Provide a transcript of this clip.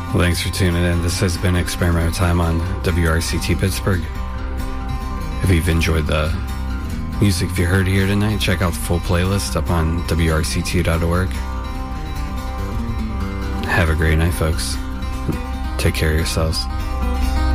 Well, thanks for tuning in. This has been Experimental Time on WRCT Pittsburgh. If you've enjoyed the music you heard here tonight, check out the full playlist up on WRCT.org. Have a great night, folks. Take care of yourselves.